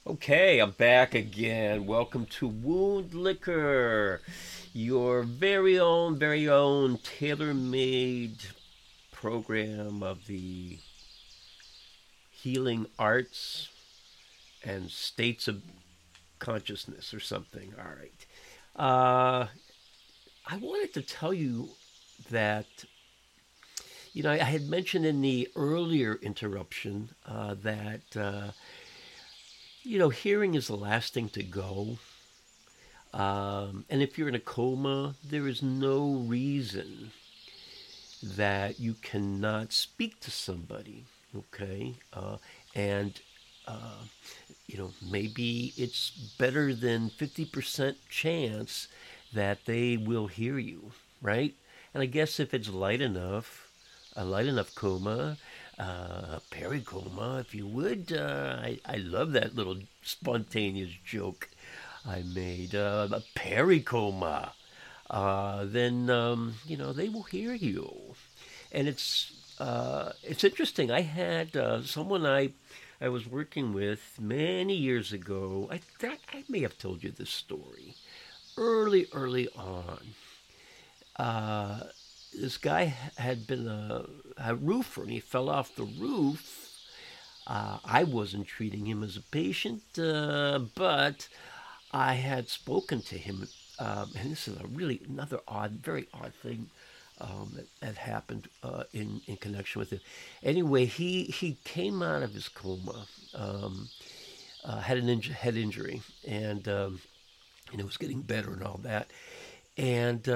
Okay, I'm back again. Welcome to Wound Liquor, your very own tailor-made program of the healing arts and states of consciousness or something. All right. Uh, I wanted to tell you that, I had mentioned in the earlier interruption that hearing is the last thing to go. And if you're in a coma, there is no reason that you cannot speak to somebody. Okay, and maybe it's better than 50% chance that they will hear you, right? And I guess if it's light enough, a light enough coma, pericoma, if you would. I love that little spontaneous joke I made. A pericoma. Then they will hear you, and it's interesting. I had someone I was working with many years ago. I may have told you this story early on. Uh, this guy had been a roofer, and he fell off the roof. I wasn't treating him as a patient, but I had spoken to him, and this is another very odd thing that happened in connection with it. Anyway, he came out of his coma, had an head injury, and was getting better and all that. And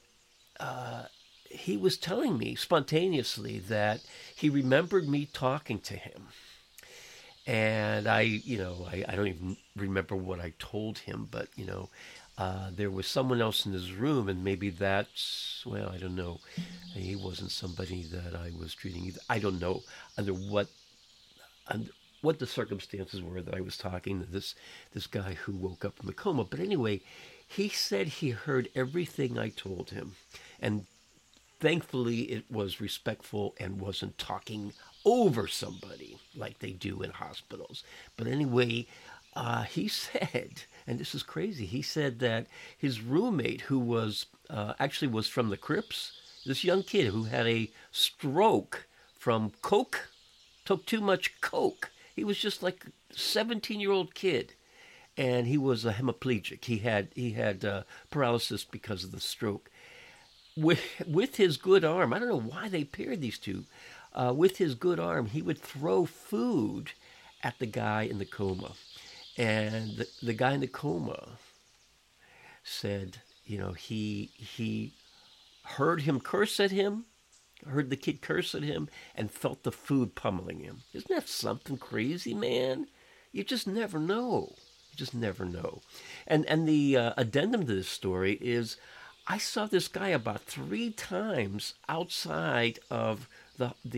he was telling me spontaneously that he remembered me talking to him. And I don't even remember what I told him, but there was someone else in his room, and maybe well, I don't know. He wasn't somebody that I was treating either. I don't know under what the circumstances were that I was talking to this guy who woke up from the coma. But anyway, he said he heard everything I told him, and thankfully it was respectful and wasn't talking over somebody like they do in hospitals. But anyway, he said, and this is crazy, he said that his roommate, who was actually was from the Crips, this young kid who had a stroke from coke, took too much coke. He was just like a 17-year-old kid, and he was a hemiplegic. He had paralysis because of the stroke. With his good arm, I don't know why they paired these two. With his good arm, he would throw food at the guy in the coma, and the guy in the coma said, he heard him curse at him, heard the kid curse at him, and felt the food pummeling him. Isn't that something crazy, man? You just never know. You just never know. And the addendum to this story is I saw this guy about 3 times outside of the